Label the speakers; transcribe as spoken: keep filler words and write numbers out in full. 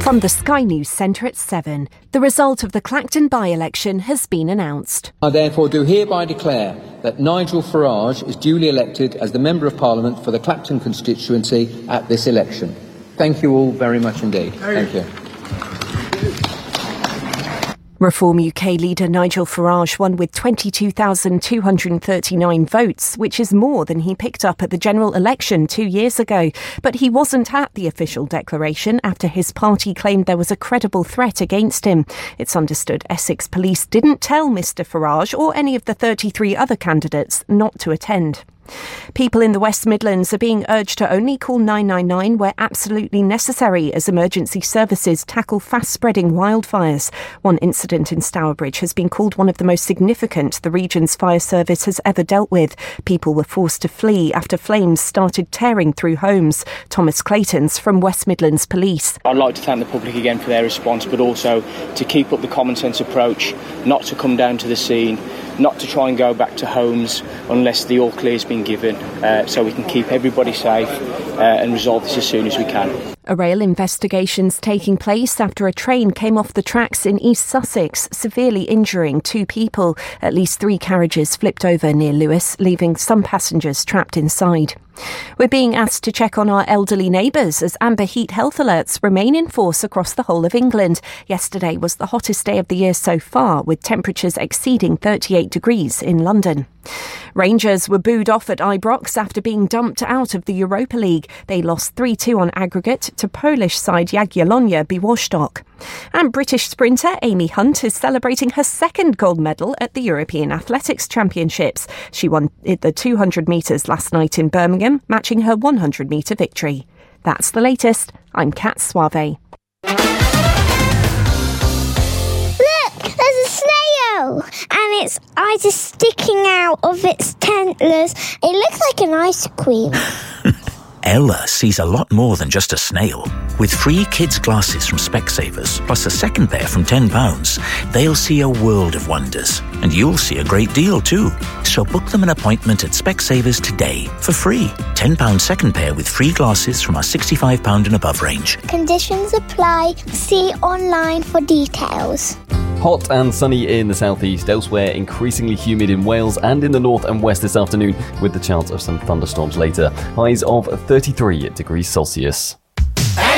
Speaker 1: From the Sky News Centre at seven, the result of the Clacton by-election has been announced.
Speaker 2: I therefore do hereby declare that Nigel Farage is duly elected as the Member of Parliament for the Clacton constituency at this election. Thank you all very much indeed. Thank you.
Speaker 1: Reform U K leader Nigel Farage won with twenty-two thousand two hundred thirty-nine votes, which is more than he picked up at the general election two years ago. But he wasn't at the official declaration after his party claimed there was a credible threat against him. It's understood Essex police didn't tell Mr Farage or any of the thirty-three other candidates not to attend. People in the West Midlands are being urged to only call nine nine nine where absolutely necessary as emergency services tackle fast-spreading wildfires. One incident in Stourbridge has been called one of the most significant the region's fire service has ever dealt with. People were forced to flee after flames started tearing through homes. Thomas Clayton's from West Midlands Police.
Speaker 3: I'd like to thank the public again for their response, but also to keep up the common sense approach, not to come down to the scene, not to try and go back to homes unless the all clear has been given, uh, so we can keep everybody safe uh, and resolve this as soon as we can.
Speaker 1: A rail investigation's taking place after a train came off the tracks in East Sussex, severely injuring two people. At least three carriages flipped over near Lewes, leaving some passengers trapped inside. We're being asked to check on our elderly neighbours as amber heat health alerts remain in force across the whole of England. Yesterday was the hottest day of the year so far, with temperatures exceeding thirty-eight degrees in London. Rangers were booed off at Ibrox after being dumped out of the Europa League. They lost three two on aggregate to Polish side Jagiellonia Białystok. And British sprinter Amy Hunt is celebrating her second gold medal at the European Athletics Championships. She won the two hundred metres last night in Birmingham, matching her one hundred metre victory. That's the latest. I'm Kat Suave.
Speaker 4: And its eyes are sticking out of its antlers. It looks like an ice cream.
Speaker 5: Ella sees a lot more than just a snail. With free kids' glasses from Specsavers, plus a second pair from ten pounds, they'll see a world of wonders. And you'll see a great deal too. So book them an appointment at Specsavers today for free. ten pounds second pair with free glasses from our sixty-five pounds and above range.
Speaker 4: Conditions apply. See online for details.
Speaker 6: Hot and sunny in the southeast, elsewhere increasingly humid in Wales and in the north and west this afternoon, with the chance of some thunderstorms later. Highs of thirty-three degrees Celsius.